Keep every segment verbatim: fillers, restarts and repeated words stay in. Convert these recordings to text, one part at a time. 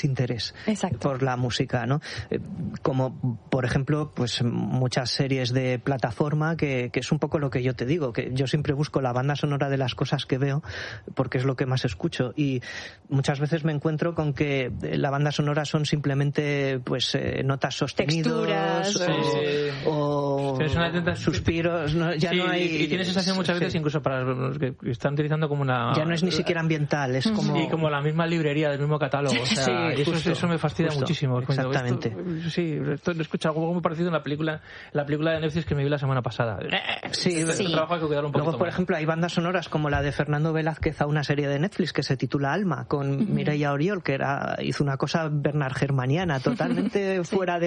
desinterés Exacto. por la música, ¿no? Eh, como, por ejemplo, pues muchas series de plataforma que, que es un poco lo que yo te digo, que yo siempre busco la banda sonora de las cosas que veo porque es lo que más escucho, y muchas veces me encuentro con que la banda sonora son simplemente pues eh, notas sostenidas texturas, o, sí. o Una... suspiros, no, ya sí, no hay... y tienes sensación muchas veces, sí. incluso para los que están utilizando como una... Ya no es ni siquiera ambiental, es como... Y como la misma librería del mismo catálogo, o sea, sí, y eso, justo, eso me fastidia justo, muchísimo. Exactamente. Esto, sí, esto he escuchado algo muy parecido en la película la película de Netflix que me vi la semana pasada. Sí, este sí. trabajo hay que cuidarlo un poquito Luego, por más. ejemplo, hay bandas sonoras como la de Fernando Velázquez a una serie de Netflix que se titula Alma, con uh-huh. Mireia Oriol, que era hizo una cosa Bernard Herrmanniana, totalmente sí. fuera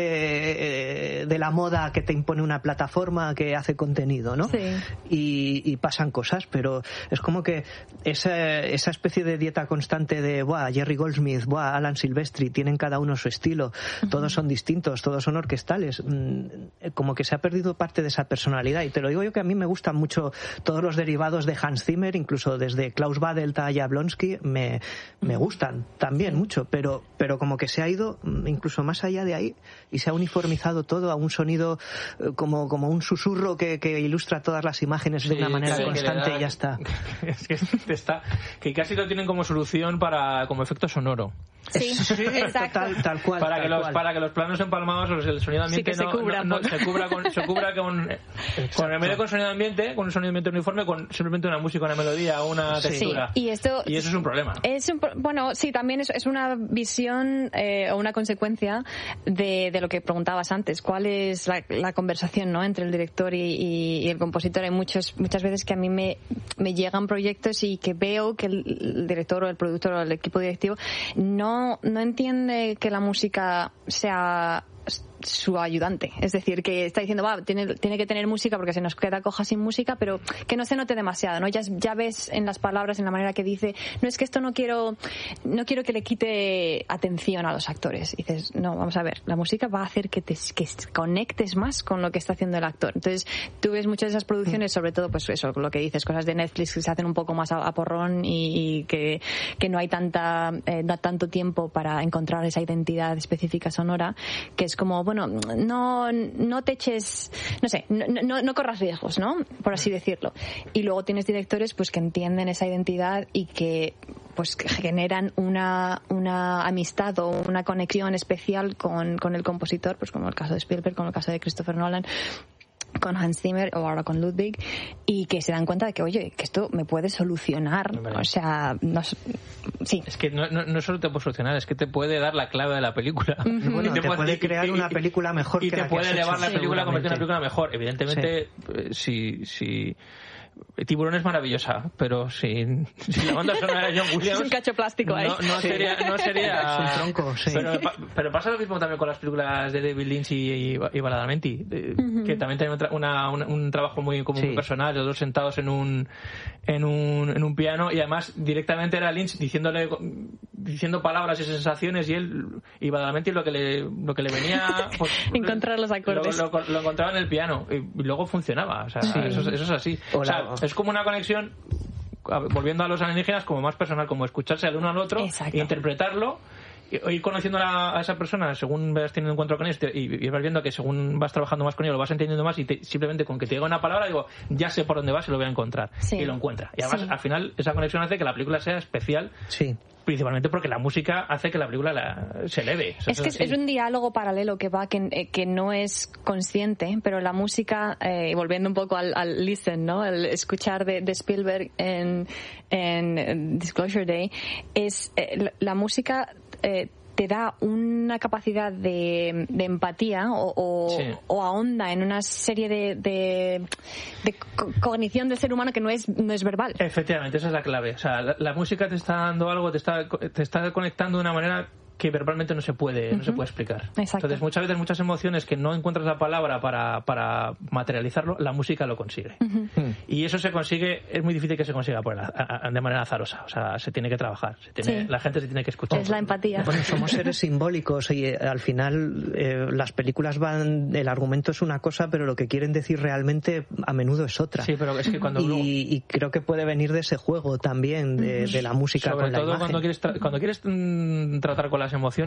de, de la moda que te impone una plataforma que hace contenido, ¿no? Sí. Y, y pasan cosas, pero es como que esa, esa especie de dieta constante de buah, Jerry Goldsmith, buah, Alan Silvestri, tienen cada uno su estilo, uh-huh. todos son distintos, todos son orquestales, como que se ha perdido parte de esa personalidad, y te lo digo yo que a mí me gustan mucho todos los derivados de Hans Zimmer, incluso desde Klaus Badelt a Jablonski, me, me gustan también mucho, pero, pero como que se ha ido incluso más allá de ahí y se ha uniformizado todo a un sonido como, como un susurro que, que ilustra todas las imágenes de sí, una manera constante da, y ya está. Es que está, que casi lo tienen como solución para como efecto sonoro. Sí, sí exacto. Tal, tal cual. Para, tal que los, cual. para que los planos empalmados, el sonido ambiente sí, no, se cubra, no, no se cubra con, se cubra con, con en vez de con sonido ambiente, con un sonido ambiente uniforme, con simplemente una música, una melodía, una textura. Sí. Y, esto, y eso es un problema. Es un, bueno, sí, también es, es una visión eh, o una consecuencia de, de lo que preguntabas antes. ¿Cuál es la, la conversación, ¿no?, entre el director y, y, y el compositor? Hay muchos, muchas veces que a mí me, me llegan proyectos y que veo que el, el director o el productor o el equipo directivo no, no entiende que la música sea su ayudante, es decir, que está diciendo va, tiene, tiene que tener música porque se nos queda coja sin música, pero que no se note demasiado, ¿no? Ya, ya ves en las palabras, en la manera que dice, no es que esto no quiero no quiero que le quite atención a los actores. Y dices, no, vamos a ver, la música va a hacer que te que conectes más con lo que está haciendo el actor. Entonces, tú ves muchas de esas producciones, sobre todo, pues eso, lo que dices, cosas de Netflix que se hacen un poco más a, a porrón y, y que, que no hay tanta eh, no tanto tiempo para encontrar esa identidad específica sonora, que es como, bueno, no, no te eches, no sé, no, no, no corras riesgos, ¿no?, por así decirlo. Y luego tienes directores pues que entienden esa identidad y que pues que generan una, una amistad o una conexión especial con, con el compositor, pues como el caso de Spielberg, como el caso de Christopher Nolan, con Hans Zimmer o ahora con Ludwig, y que se dan cuenta de que, oye, que esto me puede solucionar, o sea, no, sí. Es que no, no, no solo te puede solucionar, es que te puede dar la clave de la película. Uh-huh. Bueno, te, te puede y, crear y, una película mejor y que te la puede que elevar la película a convertir en una película mejor. Evidentemente, sí. si... si Tiburón es maravillosa, pero sin, sin la banda sonora de John Williams es un cacho plástico ahí. No, no sería, no sería es un tronco, sí. Pero, pero pasa lo mismo también con las películas de David Lynch y, y, y Badalamenti, uh-huh. que también tienen una, una, un trabajo muy, como sí. muy personal, los dos sentados en un, en un en un piano, y además directamente era Lynch diciéndole diciendo palabras y sensaciones, y él y Badalamenti lo que le lo que le venía pues, encontrar los acordes lo, lo, lo encontraba en el piano y, y luego funcionaba, o sea, sí. eso, eso es así. O sea, es como una conexión, volviendo a los alienígenas, como más personal, como escucharse al uno al otro e interpretarlo, y ir conociendo a, a esa persona según vas teniendo encuentro con este, y, y vas viendo que según vas trabajando más con ello lo vas entendiendo más, y te, simplemente con que te diga una palabra digo, ya sé por dónde vas y lo voy a encontrar, sí. y lo encuentra, y además sí. al final esa conexión hace que la película sea especial, sí. principalmente porque la música hace que la película la, se eleve. O sea, es que es, es un diálogo paralelo que va, que, eh, que no es consciente, pero la música, eh, volviendo un poco al, al listen, ¿no?, el escuchar de, de Spielberg en, en Disclosure Day, es eh, la, la música eh, te da una capacidad de, de empatía o, o, sí. o ahonda en una serie de, de, de co- cognición del ser humano que no es no es verbal. Efectivamente, esa es la clave. O sea, la, la música te está dando algo, te está te está conectando de una manera que verbalmente no se puede, uh-huh. no se puede explicar. Exacto. Entonces, muchas veces, muchas emociones que no encuentras la palabra para, para materializarlo, la música lo consigue. Uh-huh. Y eso se consigue, es muy difícil que se consiga por la, a, a, de manera azarosa. O sea, se tiene que trabajar. Se tiene, sí. La gente se tiene que escuchar. Es la empatía. Bueno, somos seres simbólicos y eh, al final eh, las películas van, el argumento es una cosa, pero lo que quieren decir realmente a menudo es otra. Sí, pero es que cuando... Y, luego... y creo que puede venir de ese juego también, de, de la música Sobre con la todo imagen. Cuando quieres, tra- cuando quieres mm, tratar con las emociones,